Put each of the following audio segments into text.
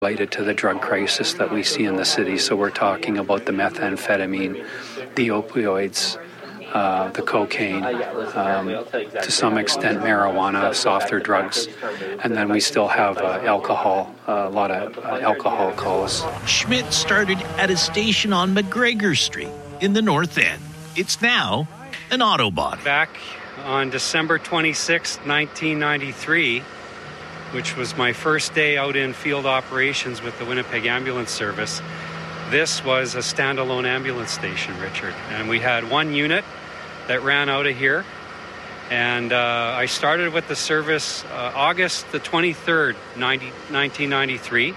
related to the drug crisis that we see in the city. So we're talking about the methamphetamine, the opioids, the cocaine, to some extent marijuana, softer drugs, and then we still have alcohol, a lot of alcohol calls. Schmidt started at a station on McGregor Street in the North End. It's now an auto body. Back on December 26, 1993, which was my first day out in field operations with the Winnipeg Ambulance Service, this was a standalone ambulance station, Richard. And we had one unit that ran out of here. And I started with the service August the 23rd, 1993.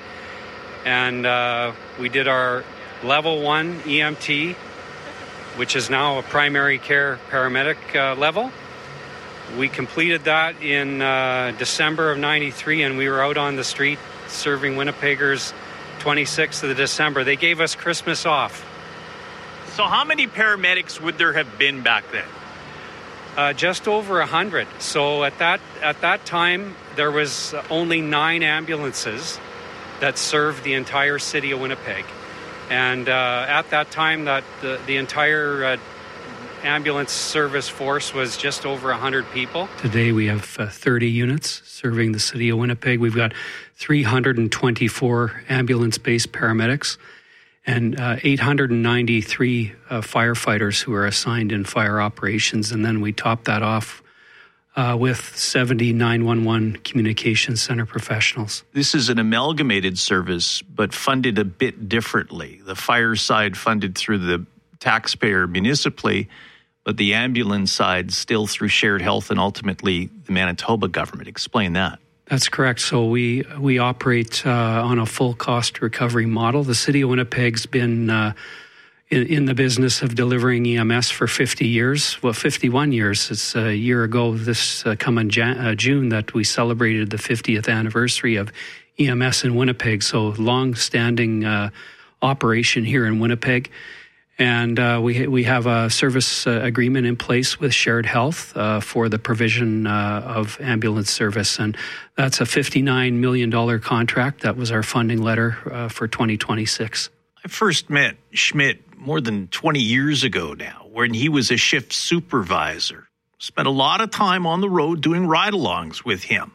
And we did our level 1 EMT, which is now a primary care paramedic level. We completed that in December of 93, and we were out on the street serving Winnipeggers 26th of December. They gave us Christmas off. So how many paramedics would there have been back then? Just over 100. So at that time, there was only 9 ambulances that served the entire city of Winnipeg. And at that time, that the entire ambulance service force was just over 100 people. Today we have 30 units serving the city of Winnipeg. We've got 324 ambulance-based paramedics and 893 firefighters who are assigned in fire operations. And then we top that off with 70 911 communication center professionals. This is an amalgamated service, but funded a bit differently. The fire side funded through the taxpayer municipally, but the ambulance side still through Shared Health and ultimately the Manitoba government. Explain that. That's correct. So we operate on a full cost recovery model. The city of Winnipeg's been in the business of delivering EMS for 50 years. Well, 51 years. It's a year ago this coming June that we celebrated the 50th anniversary of EMS in Winnipeg. So long-standing operation here in Winnipeg. And we have a service agreement in place with Shared Health for the provision of ambulance service. And that's a $59 million contract. That was our funding letter for 2026. I first met Schmidt more than 20 years ago now, when he was a shift supervisor. Spent a lot of time on the road doing ride-alongs with him.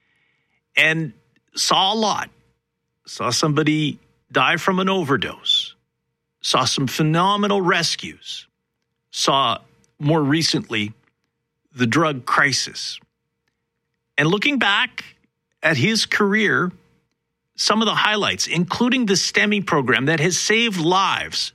And saw a lot. Saw somebody die from an overdose. Saw some phenomenal rescues. Saw, more recently, the drug crisis. And looking back at his career, some of the highlights, including the STEMI program that has saved lives.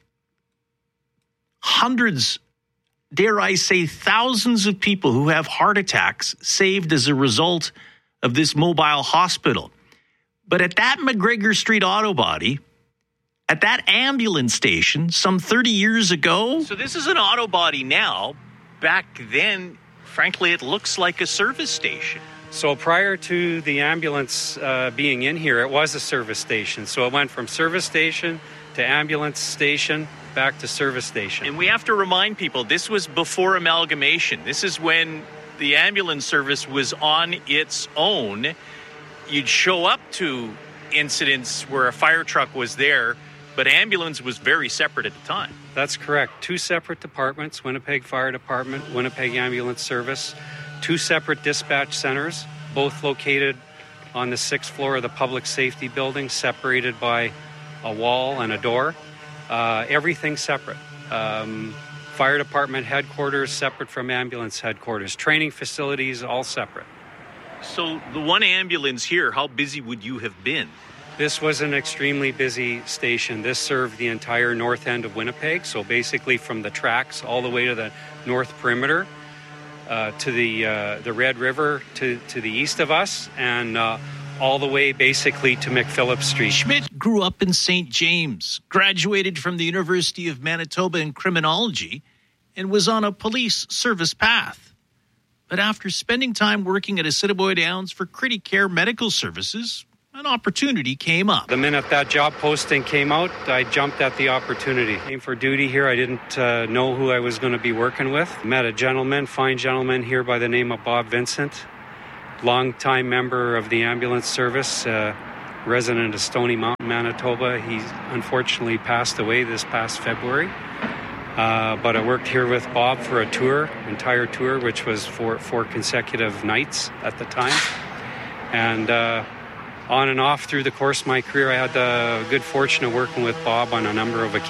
Hundreds, dare I say, thousands of people who have heart attacks saved as a result of this mobile hospital. But at that McGregor Street auto body, at that ambulance station some 30 years ago. So this is an auto body now. Back then, frankly, it looks like a service station. So prior to the ambulance being in here, it was a service station. So it went from service station to ambulance station back to service station. And we have to remind people, this was before amalgamation. This is when the ambulance service was on its own. You'd show up to incidents where a fire truck was there, but ambulance was very separate at the time. That's correct. 2 separate departments, Winnipeg Fire Department, Winnipeg Ambulance Service, 2 separate dispatch centers, both located on the 6th floor of the public safety building, separated by a wall and a door. Everything separate. Fire Department headquarters separate from ambulance headquarters. Training facilities all separate. So the one ambulance here, how busy would you have been? This was an extremely busy station. This served the entire north end of Winnipeg, so basically from the tracks all the way to the north perimeter, to the Red River to the east of us, and all the way basically to McPhillips Street. Schmidt grew up in St. James, graduated from the University of Manitoba in criminology, and was on a police service path. But after spending time working at Assiniboia Downs for Criticare Medical Services, an opportunity came up. The minute that job posting came out, I jumped at the opportunity. Came for duty here. I didn't know who I was going to be working with. Met a fine gentleman here by the name of Bob Vincent, longtime member of the ambulance service, resident of Stony Mountain, Manitoba. He unfortunately passed away this past February. But I worked here with Bob for a entire tour, which was four consecutive nights at the time. And on and off through the course of my career, I had the good fortune of working with Bob on a number of occasions.